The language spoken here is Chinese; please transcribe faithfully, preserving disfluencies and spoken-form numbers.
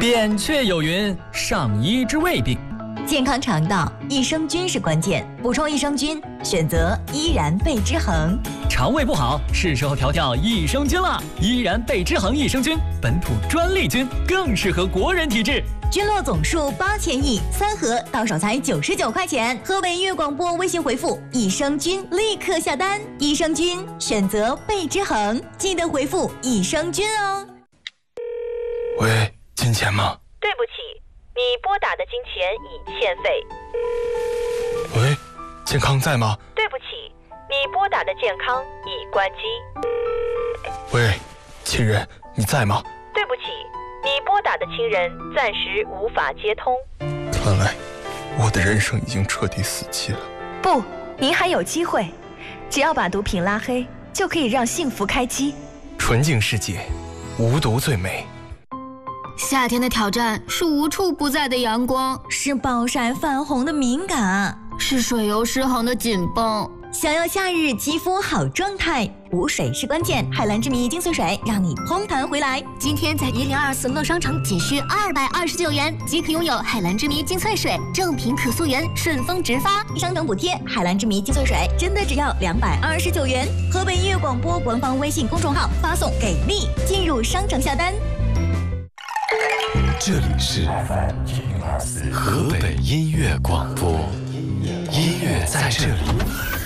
扁鹊有云：上医之未病。 健康肠道，益生菌是关键。补充益生菌，选择依然贝之恒。 肠胃不好，是时候调调益生菌了。依然贝之恒益生菌，本土专利菌，更适合国人体质。 菌落总数八千亿，三盒到手才九十九块钱。河北音乐广播微信回复益生菌，立刻下单。益生菌选择贝之恒，记得回复益生菌哦。 喂，金钱吗？ 对不起，你拨打的金钱已欠费。 喂，健康在吗？ 对不起，你拨打的健康已关机。 喂，亲人，你在吗？ 对不起，你拨打的亲人暂时无法接通。 看来我的人生已经彻底死机了。 不，您还有机会，只要把毒品拉黑，就可以让幸福开机。 纯净世界，无毒最美。 夏天的挑战是无处不在的阳光， 是暴晒泛红的敏感， 是水油失衡的紧绷。 想要夏日肌肤好状态，补水是关键。海蓝之谜精粹水让你嘭弹回来。 今天在一零二四乐商城仅需二百二十九元即可拥有海蓝之谜精粹水，正品可溯源，顺丰直发， 商城补贴。海蓝之谜精粹水真的只要两百二十九元。河北音乐广播官方微信公众号发送给力，进入商城下单。 这里是河北音乐广播，音乐在这里。